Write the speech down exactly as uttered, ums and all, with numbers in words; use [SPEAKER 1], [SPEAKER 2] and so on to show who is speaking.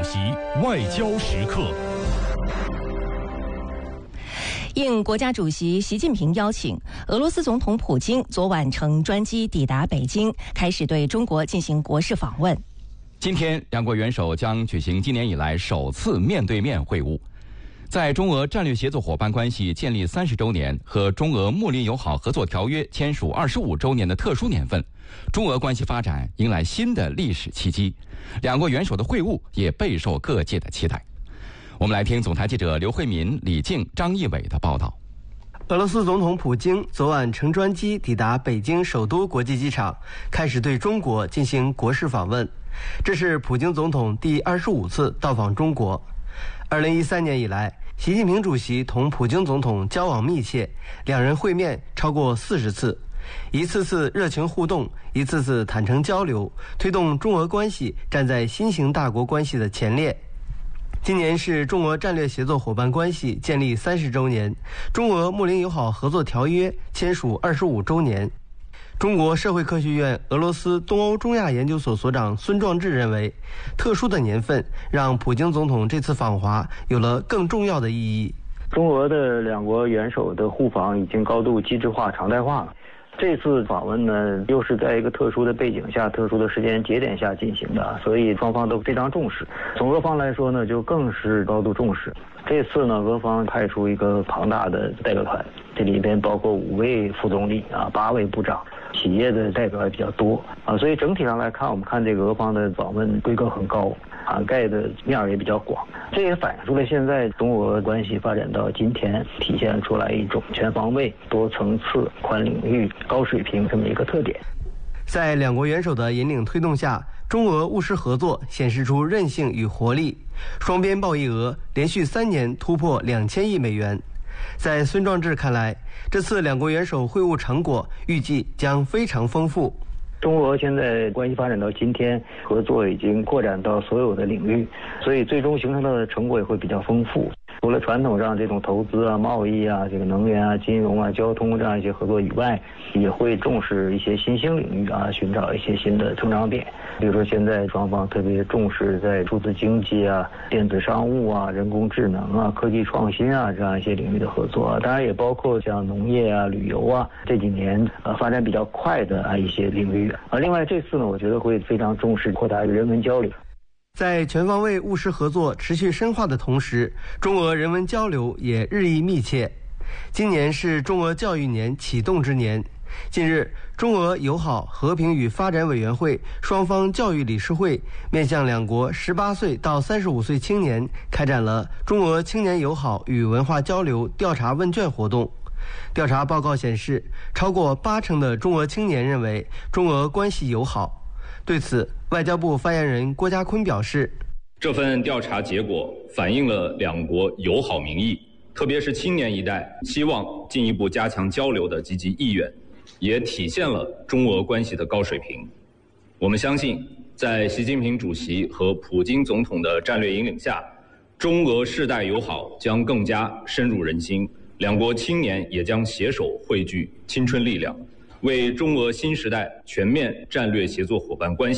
[SPEAKER 1] 席外交时刻。
[SPEAKER 2] 应国家主席习近平邀请，俄罗斯总统普京昨晚乘专机抵达北京，开始对中国进行国事访问。
[SPEAKER 3] 今天，两国元首将举行今年以来首次面对面会晤。在中俄战略协作伙伴关系建立三十周年和中俄睦邻友好合作条约签署二十五周年的特殊年份，中俄关系发展迎来新的历史契机。两国元首的会晤也备受各界的期待。我们来听总台记者刘慧敏、李静、张义伟的报道。
[SPEAKER 4] 俄罗斯总统普京昨晚乘专机抵达北京首都国际机场，开始对中国进行国事访问。这是普京总统第二十五次到访中国。二零一三年以来，习近平主席同普京总统交往密切，两人会面超过四十次，一次次热情互动，一次次坦诚交流，推动中俄关系站在新型大国关系的前列。今年是中俄战略协作伙伴关系建立三十周年，中俄睦邻友好合作条约签署二十五周年。中国社会科学院俄罗斯东欧中亚研究所所长孙壮志认为，特殊的年份让普京总统这次访华有了更重要的意义。
[SPEAKER 5] 中俄的两国元首的互访已经高度机制化、常态化了。这次访问呢，又是在一个特殊的背景下、特殊的时间节点下进行的，所以双方都非常重视。从俄方来说呢，就更是高度重视。这次呢，俄方派出一个庞大的代表团，这里边包括五位副总理啊、八位部长，企业的代表也比较多啊，所以整体上来看，我们看这个俄方的访问规格很高，涵盖的面儿也比较广。这也反映出了现在中俄关系发展到今天，体现出来一种全方位、多层次、宽领域、高水平这么一个特点。
[SPEAKER 4] 在两国元首的引领推动下，中俄务实合作显示出韧性与活力，双边贸易额连续三年突破两千亿美元。在孙壮志看来，这次两国元首会晤成果预计将非常丰富。
[SPEAKER 5] 中俄现在关系发展到今天，合作已经扩展到所有的领域，所以最终形成的成果也会比较丰富。除了传统上这种投资啊、贸易啊、这个能源啊、金融啊、交通这样一些合作以外，也会重视一些新兴领域啊，寻找一些新的成长点。比如说现在双方特别重视在数字经济啊、电子商务啊、人工智能啊、科技创新啊这样一些领域的合作，当然也包括像农业啊、旅游啊这几年呃发展比较快的啊一些领域。啊，另外这次呢，我觉得会非常重视扩大人文交流。
[SPEAKER 4] 在全方位务实合作持续深化的同时，中俄人文交流也日益密切。今年是中俄教育年启动之年。近日，中俄友好和平与发展委员会双方教育理事会面向两国十八岁到三十五岁青年开展了中俄青年友好与文化交流调查问卷活动。调查报告显示，超过八成的中俄青年认为中俄关系友好。对此，外交部发言人郭家坤表示，
[SPEAKER 6] 这份调查结果反映了两国友好民意，特别是青年一代希望进一步加强交流的积极意愿，也体现了中俄关系的高水平。我们相信，在习近平主席和普京总统的战略引领下，中俄世代友好将更加深入人心，两国青年也将携手汇聚青春力量，为中俄新时代全面战略协作伙伴关系